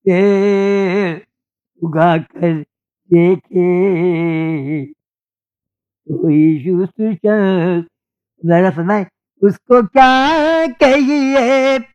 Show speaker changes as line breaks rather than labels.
पेड़ उगा कर देखे कोई यूसुफ जरा सुनाए उसको क्या कहिए